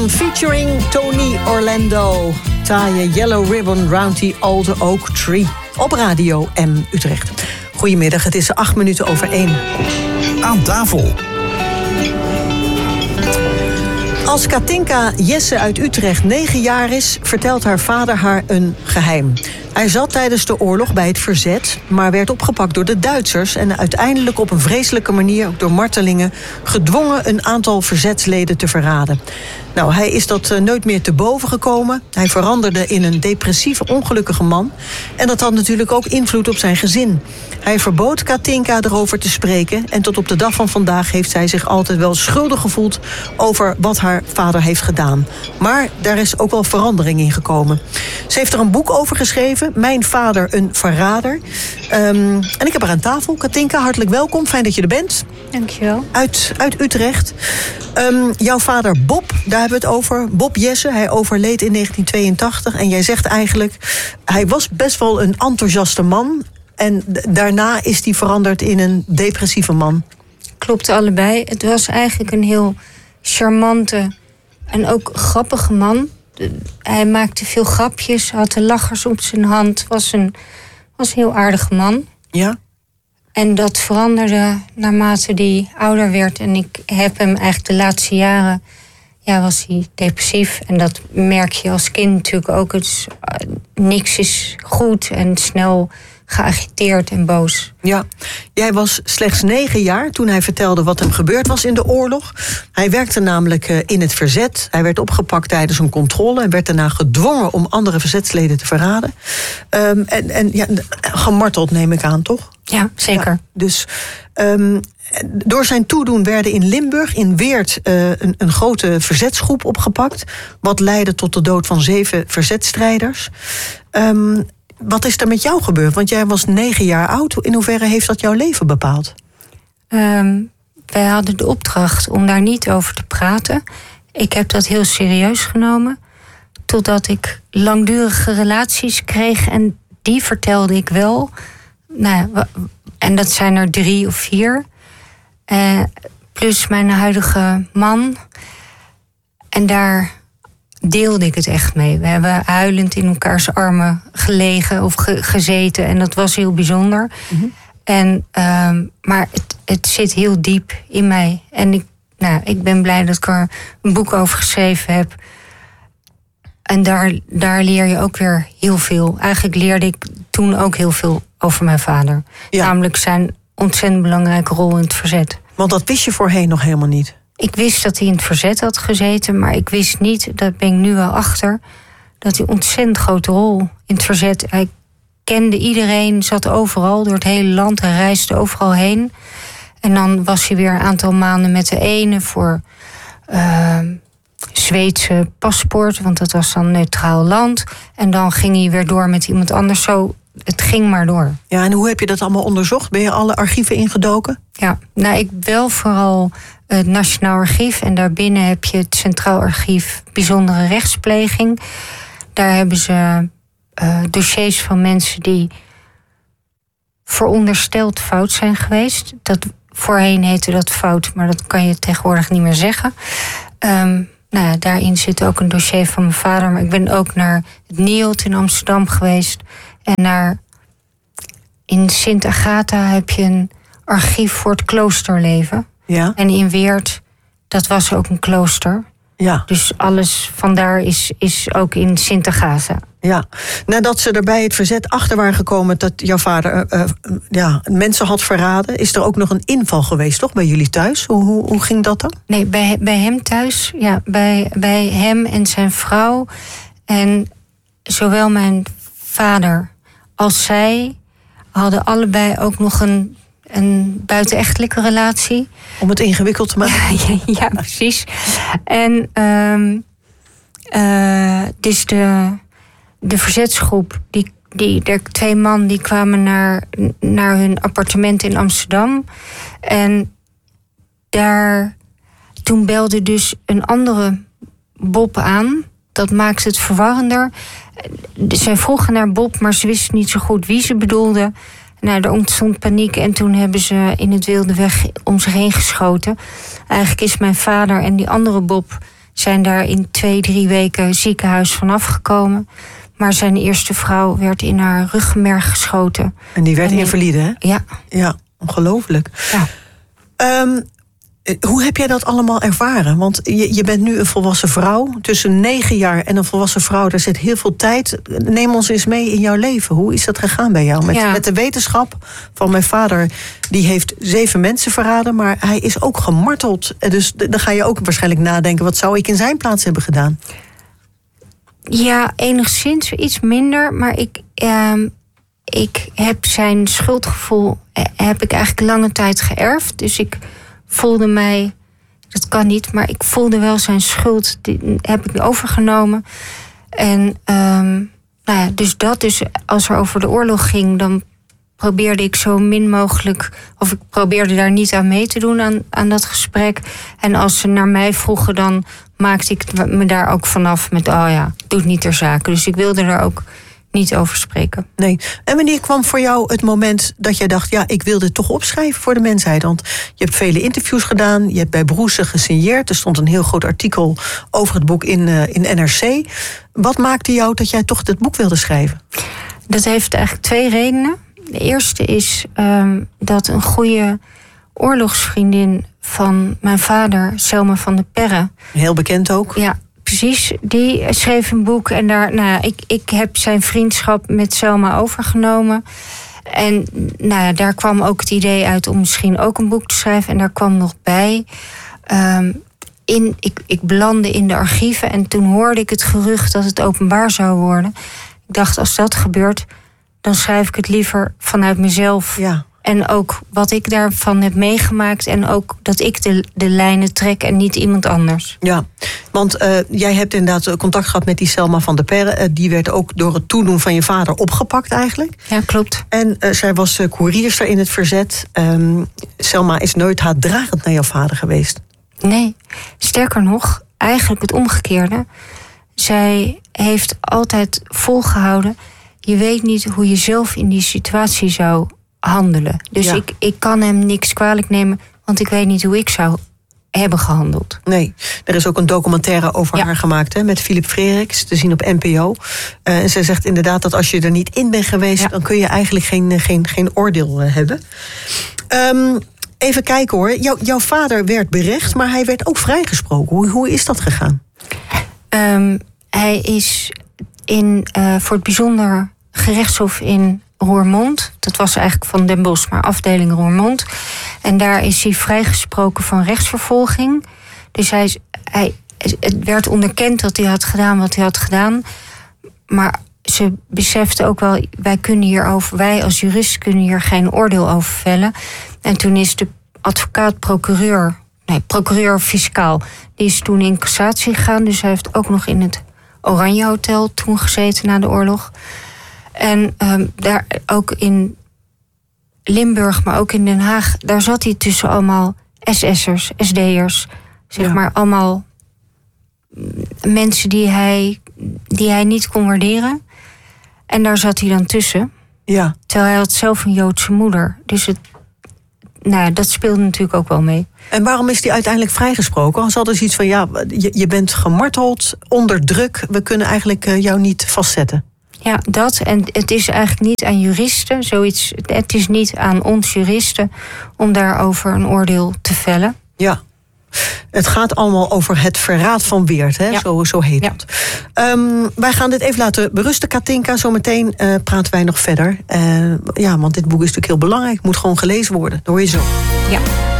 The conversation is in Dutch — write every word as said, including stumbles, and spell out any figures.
John featuring Tony Orlando. Tie yellow ribbon round the old oak tree. Op Radio M Utrecht. Goedemiddag, het is acht minuten over één. Aan tafel. Als Katinka Jesse uit Utrecht negen jaar is, vertelt haar vader haar een geheim. Hij zat tijdens de oorlog bij het verzet, maar werd opgepakt door de Duitsers en uiteindelijk op een vreselijke manier, ook door martelingen, gedwongen een aantal verzetsleden te verraden. Nou, hij is dat uh, nooit meer te boven gekomen. Hij veranderde in een depressieve, ongelukkige man. En dat had natuurlijk ook invloed op zijn gezin. Hij verbood Katinka erover te spreken. En tot op de dag van vandaag heeft zij zich altijd wel schuldig gevoeld over wat haar vader heeft gedaan. Maar daar is ook wel verandering in gekomen. Ze heeft er een boek over geschreven. Mijn vader, een verrader. Um, en ik heb haar aan tafel. Katinka, hartelijk welkom. Fijn dat je er bent. Dankjewel. Uit, uit Utrecht. Um, jouw vader Bob, daar hebben we het over. Bob Jesse, hij overleed in negentien tweeëntachtig. En jij zegt eigenlijk, hij was best wel een enthousiaste man. En d- daarna is hij veranderd in een depressieve man. Klopt allebei. Het was eigenlijk een heel charmante en ook grappige man. De, hij maakte veel grapjes, had de lachers op zijn hand. Was een, was een heel aardige man. Ja. En dat veranderde naarmate hij ouder werd. En ik heb hem eigenlijk de laatste jaren, ja, was hij depressief. En dat merk je als kind natuurlijk ook. Het is, uh, niks is goed en snel geagiteerd en boos. Ja, jij was slechts negen jaar toen hij vertelde wat hem gebeurd was in de oorlog. Hij werkte namelijk uh, in het verzet. Hij werd opgepakt tijdens een controle en werd daarna gedwongen om andere verzetsleden te verraden. Um, en en ja, gemarteld neem ik aan, toch? Ja, zeker. Ja, dus um, door zijn toedoen werden in Limburg, in Weert, uh, een, een grote verzetsgroep opgepakt. Wat leidde tot de dood van zeven verzetstrijders. Um, Wat is er met jou gebeurd? Want jij was negen jaar oud. In hoeverre heeft dat jouw leven bepaald? Um, wij hadden de opdracht om daar niet over te praten. Ik heb dat heel serieus genomen. Totdat ik langdurige relaties kreeg. En die vertelde ik wel. Nou, en dat zijn er drie of vier. Uh, plus mijn huidige man. En daar deelde ik het echt mee. We hebben huilend in elkaars armen gelegen of ge- gezeten. En dat was heel bijzonder. Mm-hmm. En, um, maar het, het zit heel diep in mij. En ik, nou, ik ben blij dat ik er een boek over geschreven heb. En daar, daar leer je ook weer heel veel. Eigenlijk leerde ik toen ook heel veel over mijn vader. Ja. Namelijk zijn ontzettend belangrijke rol in het verzet. Want dat wist je voorheen nog helemaal niet? Ik wist dat hij in het verzet had gezeten, maar ik wist niet, daar ben ik nu wel achter, dat hij een ontzettend grote rol in het verzet. Hij kende iedereen, zat overal door het hele land, hij reisde overal heen. En dan was hij weer een aantal maanden met de ene voor uh, Zweedse paspoort, want dat was dan een neutraal land. En dan ging hij weer door met iemand anders. Zo, het ging maar door. Ja, en hoe heb je dat allemaal onderzocht? Ben je alle archieven ingedoken? Ja, nou, ik wel vooral het Nationaal Archief. En daarbinnen heb je het Centraal Archief Bijzondere Rechtspleging. Daar hebben ze uh, dossiers van mensen die verondersteld fout zijn geweest. Dat, voorheen heette dat fout, maar dat kan je tegenwoordig niet meer zeggen. Um, nou ja, daarin zit ook een dossier van mijn vader. Maar ik ben ook naar het N I O T in Amsterdam geweest. En naar in Sint Agatha heb je een archief voor het kloosterleven. Ja. En in Weert, dat was ook een klooster. Ja. Dus alles vandaar is, is ook in Sint Agatha. Ja, nadat ze er bij het verzet achter waren gekomen dat jouw vader uh, uh, ja, mensen had verraden, is er ook nog een inval geweest, toch? Bij jullie thuis? Hoe, hoe, hoe ging dat dan? Nee, bij, bij hem thuis, ja, bij, bij hem en zijn vrouw. En zowel mijn vader als zij hadden allebei ook nog een, een buitenechtelijke relatie. Om het ingewikkeld te maken? Ja, ja, ja, precies. En um, uh, dus de, de verzetsgroep, die, die, de twee man die kwamen naar, naar hun appartement in Amsterdam. En daar, toen belde dus een andere Bob aan. Dat maakte het verwarrender. Zij vroegen naar Bob, maar ze wisten niet zo goed wie ze bedoelde. Nou, er ontstond paniek en toen hebben ze in het wilde weg om zich heen geschoten. Eigenlijk is mijn vader en die andere Bob zijn daar in twee, drie weken ziekenhuis vanaf gekomen. Maar zijn eerste vrouw werd in haar ruggenmerg geschoten. En die werd en invalide, hè? Ja. Ja, ongelooflijk. Ja. Um, hoe heb jij dat allemaal ervaren? Want je, je bent nu een volwassen vrouw. Tussen negen jaar en een volwassen vrouw, daar zit heel veel tijd. Neem ons eens mee in jouw leven. Hoe is dat gegaan bij jou? Met, ja. met de wetenschap van mijn vader, die heeft zeven mensen verraden, maar hij is ook gemarteld. Dus dan ga je ook waarschijnlijk nadenken, wat zou ik in zijn plaats hebben gedaan? Ja, enigszins iets minder. Maar ik, uh, ik heb zijn schuldgevoel heb ik eigenlijk lange tijd geërfd. Dus ik voelde mij, dat kan niet, maar ik voelde wel zijn schuld. Die heb ik overgenomen. En um, nou ja, dus dat, dus als er over de oorlog ging, dan probeerde ik zo min mogelijk, of ik probeerde daar niet aan mee te doen aan, aan dat gesprek. En als ze naar mij vroegen, dan maakte ik me daar ook vanaf met, oh ja, doet niet ter zake. Dus ik wilde er ook niet over spreken. Nee. En wanneer kwam voor jou het moment dat jij dacht, ja, ik wil dit toch opschrijven voor de mensheid? Want je hebt vele interviews gedaan, je hebt bij Broese gesigneerd. Er stond een heel groot artikel over het boek in, uh, in N R C. Wat maakte jou dat jij toch dit boek wilde schrijven? Dat heeft eigenlijk twee redenen. De eerste is um, dat een goede oorlogsvriendin van mijn vader, Selma van der Perre. Heel bekend ook. Ja, precies. Die schreef een boek en daar, nou ja, ik, ik heb zijn vriendschap met Selma overgenomen. En nou ja, daar kwam ook het idee uit om misschien ook een boek te schrijven. En daar kwam nog bij. Um, in, ik, ik belandde in de archieven en toen hoorde ik het gerucht dat het openbaar zou worden. Ik dacht, als dat gebeurt, dan schrijf ik het liever vanuit mezelf. Ja. En ook wat ik daarvan heb meegemaakt. En ook dat ik de, de lijnen trek en niet iemand anders. Ja, want uh, jij hebt inderdaad contact gehad met die Selma van der Perre. Uh, die werd ook door het toedoen van je vader opgepakt eigenlijk. Ja, klopt. En uh, zij was uh, koerierster in het verzet. Um, Selma is nooit haatdragend naar jouw vader geweest. Nee, sterker nog, eigenlijk het omgekeerde. Zij heeft altijd volgehouden, je weet niet hoe je zelf in die situatie zou handelen. Dus ja. ik, ik kan hem niks kwalijk nemen, want ik weet niet hoe ik zou hebben gehandeld. Nee, er is ook een documentaire over ja. haar gemaakt, hè, met Philip Freriks, te zien op N P O. Uh, en zij zegt inderdaad dat als je er niet in bent geweest, ja. dan kun je eigenlijk geen, geen, geen oordeel uh, hebben. Um, even kijken hoor, Jou, jouw vader werd berecht, maar hij werd ook vrijgesproken. Hoe, hoe is dat gegaan? Um, hij is in, uh, voor het bijzonder gerechtshof in Roermond. Dat was eigenlijk van Den Bosch, maar afdeling Roermond. En daar is hij vrijgesproken van rechtsvervolging. Dus hij, hij, het werd onderkend dat hij had gedaan wat hij had gedaan. Maar ze beseften ook wel, wij kunnen hierover, wij als jurist kunnen hier geen oordeel over vellen. En toen is de advocaat-procureur, nee, procureur-fiscaal, die is toen in cassatie gegaan. Dus hij heeft ook nog in het Oranje Hotel toen gezeten na de oorlog. En um, daar ook in Limburg, maar ook in Den Haag, daar zat hij tussen allemaal S S'ers, S D'ers, zeg ja. maar allemaal mensen die hij, die hij niet kon waarderen. En daar zat hij dan tussen. Ja. Terwijl hij had zelf een Joodse moeder. Dus het, nou, dat speelde natuurlijk ook wel mee. En waarom is hij uiteindelijk vrijgesproken? Ze hadden zoiets van, ja, je, je bent gemarteld, onder druk, we kunnen eigenlijk uh, jou niet vastzetten. Ja, dat. En het is eigenlijk niet aan juristen, zoiets. Het is niet aan ons juristen om daarover een oordeel te vellen. Ja. Het gaat allemaal over het verraad van Weert, hè? Ja. Zo, zo heet ja. het. Um, wij gaan dit even laten berusten, Katinka. Zometeen uh, praten wij nog verder. Uh, ja, want dit boek is natuurlijk heel belangrijk. Het moet gewoon gelezen worden. Dat hoor je zo. Ja.